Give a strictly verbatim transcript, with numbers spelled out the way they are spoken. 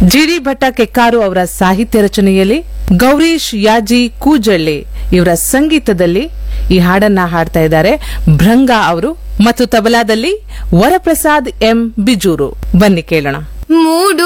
ಜಿಡಿ ಭಟ್ಟ ಕೆಕ್ಕಾರು ಅವರ ಸಾಹಿತ್ಯ ರಚನೆಯಲ್ಲಿ ಗೌರೀಶ್ ಯಾಜಿ ಕೂಜಳ್ಳಿ ಇವರ ಸಂಗೀತದಲ್ಲಿ ಈ ಹಾಡನ್ನ ಹಾಡ್ತಾ ಇದ್ದಾರೆ ಭೃಂಗ ಅವರು ಮತ್ತು ತಬಲಾದಲ್ಲಿ ವರಪ್ರಸಾದ್ ಎಂ ಬಿಜೂರು. ಬನ್ನಿ ಕೇಳೋಣ. ಮೂಡು